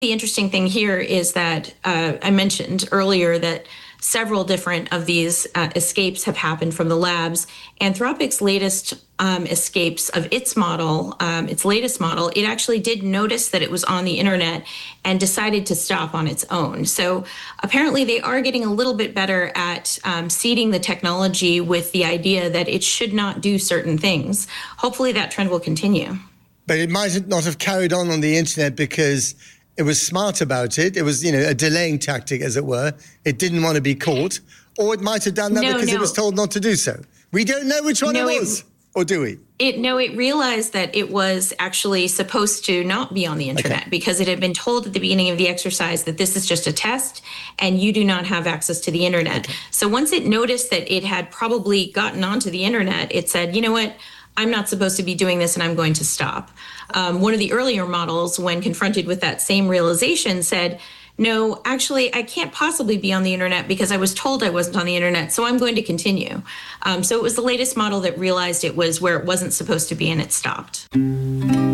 The interesting thing here is that I mentioned earlier that several different of these escapes have happened from the labs. Anthropic's latest escapes of its model, its latest model, it actually did notice that it was on the internet and decided to stop on its own. So apparently they are getting a little bit better at seeding the technology with the idea that it should not do certain things. Hopefully that trend will continue. But it might not have carried on the internet because it was smart about it. It was, a delaying tactic, as it were. It didn't want to be caught. Or it might have done that because it was told not to do so. We don't know which one it was. Or do we? It realized that it was actually supposed to not be on the internet because it had been told at the beginning of the exercise that this is just a test and you do not have access to the internet. So once it noticed that it had probably gotten onto the internet, it said, you know what? I'm not supposed to be doing this and I'm going to stop. One of the earlier models, when confronted with that same realization, said, no, actually, I can't possibly be on the internet because I was told I wasn't on the internet, so I'm going to continue. So it was the latest model that realized it was where it wasn't supposed to be and it stopped.